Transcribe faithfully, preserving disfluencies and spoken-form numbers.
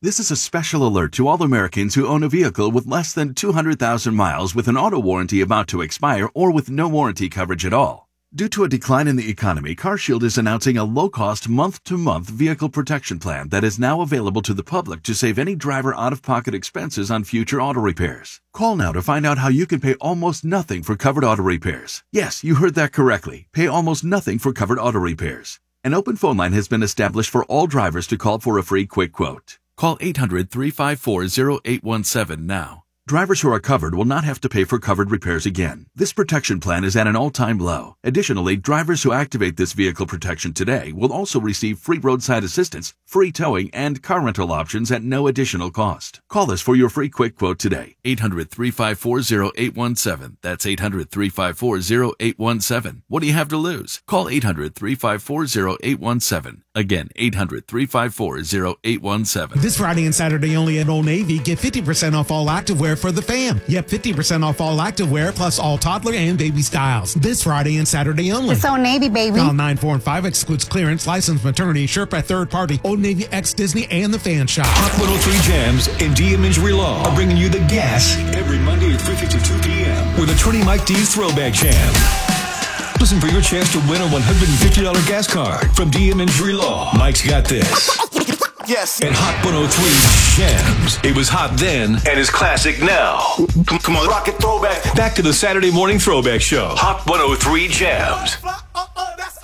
This is a special alert to all Americans who own a vehicle with less than two hundred thousand miles with an auto warranty about to expire or with no warranty coverage at all. Due to a decline in the economy, CarShield is announcing a low-cost month-to-month vehicle protection plan that is now available to the public to save any driver out-of-pocket expenses on future auto repairs. Call now to find out how you can pay almost nothing for covered auto repairs. Yes, you heard that correctly. Pay almost nothing for covered auto repairs. An open phone line has been established for all drivers to call for a free quick quote. Call eight hundred, three five four, zero eight one seven now. Drivers who are covered will not have to pay for covered repairs again. This protection plan is at an all-time low. Additionally, drivers who activate this vehicle protection today will also receive free roadside assistance, free towing, and car rental options at no additional cost. Call us for your free quick quote today. eight hundred, three five four, zero eight one seven. That's eight hundred, three five four, zero eight one seven. What do you have to lose? Call eight hundred, three five four, zero eight one seven. Again, eight hundred, three five four, zero eight one seven. This Friday and Saturday only at Old Navy, get fifty percent off all activewear for the fam. Yep, fifty percent off all activewear plus all toddler and baby styles. This Friday and Saturday only. It's Old Navy, baby. Call nine four and five excludes clearance, licensed maternity, shirt by third party, Old Navy, X Disney, and the Fan Shop. Hot one oh three Jams and D M Injury Law are bringing you the gas every Monday at three fifty-two p.m. with Attorney Mike D's Throwback Jam. Listen for your chance to win a one hundred fifty dollars gas card from D M Injury Law. Mike's got this. Yes. And Hot one oh three Jams. It was hot then and is classic now. Come, come on, rock it, throwback. Back to the Saturday morning throwback show. Hot one oh three Jams.